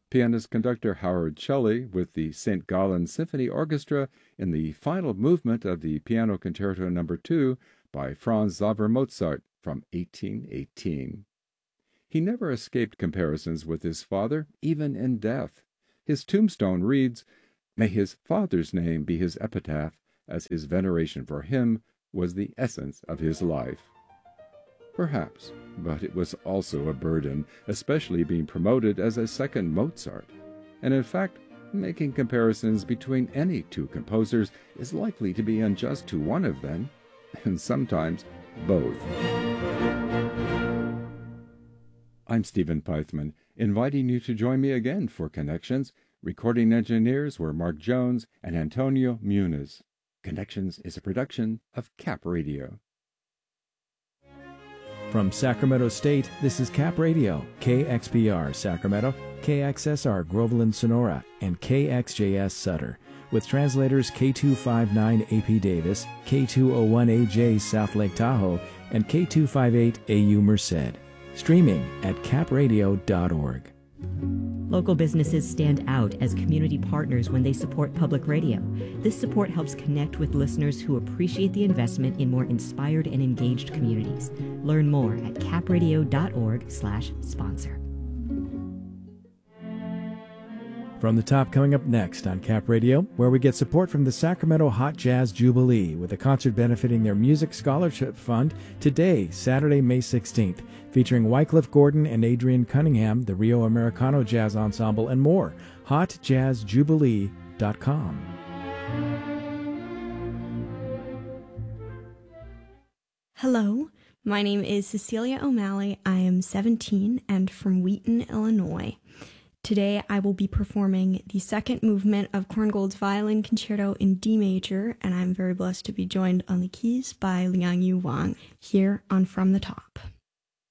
Pianist-conductor Howard Shelley with the St. Gallen Symphony Orchestra in the final movement of the Piano Concerto No. 2 by Franz Xaver Mozart from 1818. He never escaped comparisons with his father, even in death. His tombstone reads, "May his father's name be his epitaph, as his veneration for him was the essence of his life." Perhaps, but it was also a burden, especially being promoted as a second Mozart. And in fact, making comparisons between any two composers is likely to be unjust to one of them, and sometimes both. I'm Stephen Pythman, inviting you to join me again for Connections. Recording engineers were Mark Jones and Antonio Muniz. Connections is a production of Cap Radio. From Sacramento State, this is Cap Radio, KXPR Sacramento, KXSR Groveland Sonora, and KXJS Sutter, with translators K259 AP Davis, K201AJ South Lake Tahoe, and K258 AU Merced. Streaming at capradio.org. Local businesses stand out as community partners when they support public radio. This support helps connect with listeners who appreciate the investment in more inspired and engaged communities. Learn more at capradio.org/sponsor. From the Top coming up next on Cap Radio, where we get support from the Sacramento Hot Jazz Jubilee with a concert benefiting their Music Scholarship Fund today, Saturday, May 16th, featuring Wycliffe Gordon and Adrian Cunningham, the Rio Americano Jazz Ensemble, and more. HotJazzJubilee.com. Hello, my name is Cecilia O'Malley. I am 17 and from Wheaton, Illinois. Today I will be performing the second movement of Korngold's Violin Concerto in D major, and I'm very blessed to be joined on the keys by Liang Yu Wang here on From the Top.